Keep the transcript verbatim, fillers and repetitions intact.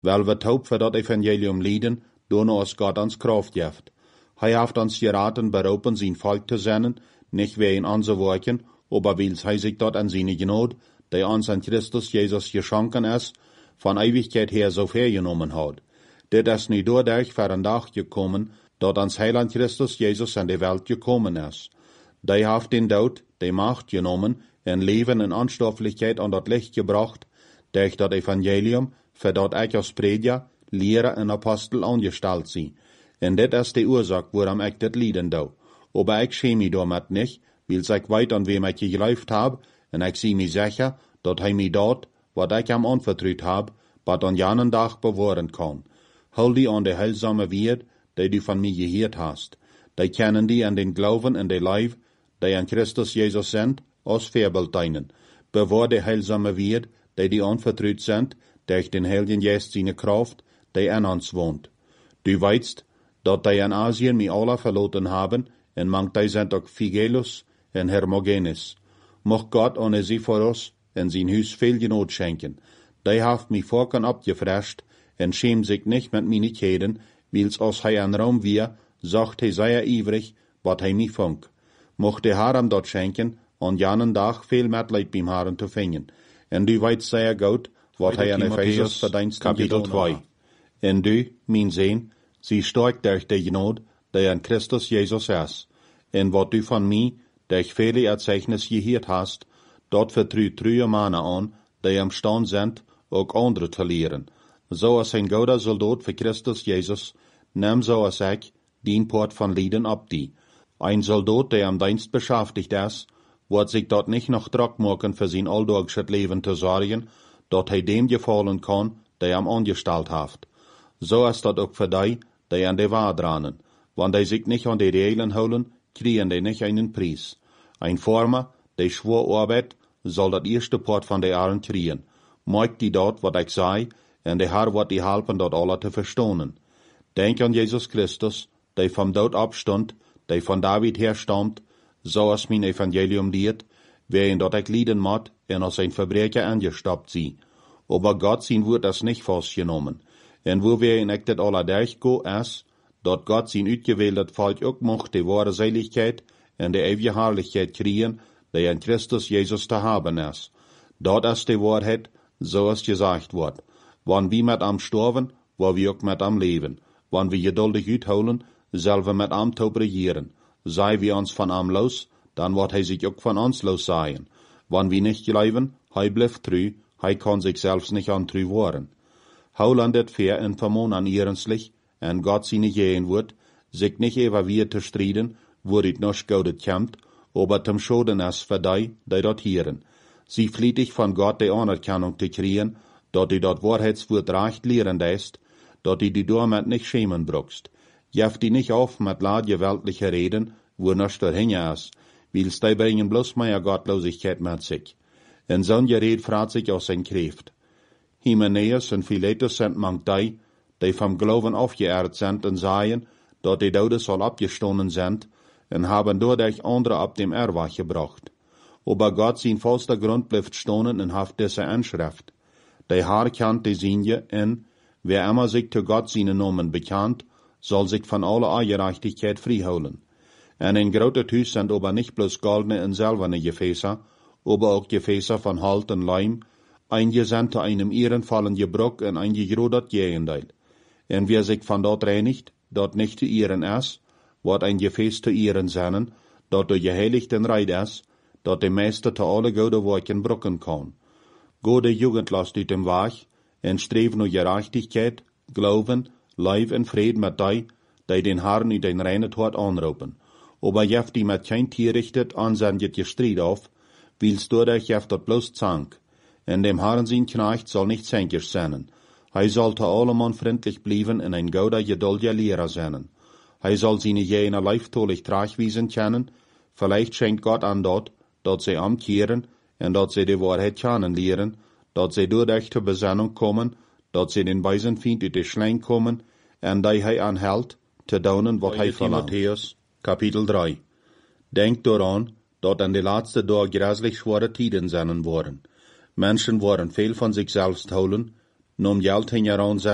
weil we taub voor dat evangelium lieden, door als God ons kracht geeft. Hij heeft ons geraten beroepen zijn volk te zenden, nicht wegen onze werken, aber weil hij zich dat aan zijn genade, die ons an Christus Jesus geschenken is, van Ewigkeit her so vergenommen hat. Dit is nu doordat voor een dag gekommen, dat ons Heiland Christus Jesus in de Welt gekommen is. Die heeft den dood, die Macht genomen, en Leben en Anstofflichkeit an dat Licht gebracht, durch dat Evangelium, für dat ich als Prediger, Lehrer en Apostel angestellt sie. En dit is de Ursache, waarom ich dit lieden doe. Aber ich schäme mich damit nicht, weil ich weit an wem ich geglaubt habe, en ich zie mich sicher, dat hij mij dat, wat ich am anvertraut habe, wat an janen Tag bewahren kann. Hol die an de heilsame Wert, die du von mir gehört hast. Die kennen die an den Glauben en de Leib, die an Christus Jesus sind, als Vorbild dienen. Bewahr de heilsame Wert, die die anvertraut sind, durch den Heiligen Geist seine Kraft, die in uns wohnt. Du weißt, dat die in Asien mich alle verloren haben, en manch die sind auch Phygellus en Hermogenes. Mocht Gott ohne sie vor uns in sein Haus viel Genot schenken. Die haft mich vorken abgefrescht, en schämt sich nicht mit Minigkeiten, weil's als hij an Raum wir, sagt hij sehr ivrig, wat hij mich funk. Mocht der Herr ihm dort schenken, an janen Tag viel Mitleid beim Herrn zu finden. En du weißt sehr gut, wat hij an Ephesus verdienst Kapitel zwei. En du, mein Sehn, sie stark durch die Genot, die an Christus Jesus ist. En wat du von mir, durch viele Erzeichnis gehört hast, dort vertraut treue Männer an, die am Stand sind, auch andere zu lehren. So als ein guter Soldat für Christus Jesus, nimm so als ich, den Port von Lieden ab die. Ein Soldat, der am Dienst beschäftigt ist, wird sich dort nicht noch Druck machen, für sein alltägliches Leben zu sorgen, dort er dem gefallen kann, der am angestellt hat. So ist das auch für die, die an der Wahrheit rannen. Wenn die sich nicht an die Regeln holen, kriegen die nicht einen Preis. Ein Farmer, der schwor arbeitet, soll das erste Port von der Ehren kriegen. Mag die dort, was ich sei, und der Herr wird die helfen, dort alle zu verstehen. Denk an Jesus Christus, der vom Tod abstand, der von David herstammt, so als mein Evangelium lied, wer ihn dort ich lieden mag, und als ein Verbrecher angestoppt sie. Aber Gott sein Wort ist nicht festgenommen. Und wo wir in echt alle durchgehen, ist, dort Gott sein utgewähltes Volk auch macht, die wahre Seligkeit und die ewige Herrlichkeit kriegen, die in Christus Jesus zu haben ist. Dort ist die Wahrheit, so es gesagt wird. Wann wir mit am sterben, wo wir auch mit am leben. Wann wir geduldig utholen, sollen wir mit am taub regieren. Sei wir uns von am los, dann wird er sich auch von uns los sein. Wann wir nicht glauben, er bleibt treu, er kann sich selbst nicht antreu werden. Haulandet fair in Vermon an ihrenslich, en Gott seine gehen wird, sich nicht über wir zu striden, wo dit noch gaudet kämmt, aber zum Schoden es für die, die dort hieren. Sie flietig von Gott die Anerkennung zu kriegen, dort die dort Wahrheitswort recht lehren ist, dort die die damit nicht schämen brauchst. Jeft die nicht auf mit ladje weltliche Reden, wo noch dahin ist, weil's die bringen bloß mehr Gottlosigkeit mit sich. In so'n Gerät fragt sich aus sein Kraft. Hymenaeus und Philetus sind manch die, die vom Glauben aufgeehrt sind und sagen, dort die Tode soll abgestoßen sind, und haben dadurch andere ab dem Erwach gebracht. Aber Gott sein vollster Grund bleibt stonen und haft diese Anschrift. Der Herr kennt die Sinje in, wer immer sich zu Gott seinen Namen bekannt, soll sich von aller Ungerechtigkeit freiholen. Und in großer Hüs sind aber nicht bloß goldene und silberne Gefäße, aber auch Gefäße von Halt und Leim, eingesandt zu einem ehrenvollen Gebruch und ein gegrodert Gegenteil. Und wer sich von dort reinigt, dort nicht zu ihren ist, wird ein Gefäß zu ihren sein, dort der geheiligten Reit ist, dort der Meister zu alle gute Worten brücken kann. Gute Jugend lasst ut dem Weg, und strebt nur Gerechtigkeit, Glauben, Leib und Frieden mit die, die den Herrn in den reinen Tod anrufen. Aber jeft die mit kein Tier richtet, ansendet Streit auf, weil's dadurch jeft dort bloß zank. Und dem Herrn sein Knecht soll nicht zänkisch sein. Hij soll zu allemann freundlich bleiben und ein guter, geduldiger Lehrer sein. Hij soll seine jene leiftolig tragwiesen kennen, vielleicht schenkt Gott an dort, dort sie amkehren, und dort sie die Wahrheit kennenlernen, dort sie dadurch zur Besinnung kommen, dort sie den weisen Feind ut de Schlein kommen, und die hij anhält, zu daunen, wat hij verlangt. Matthäus, Kapitel drei. Denkt daran, dort an die letzte Tag grässlich schwere Tiden sein worden. Menschen waren viel von sich selbst holen, nun Geld hingeran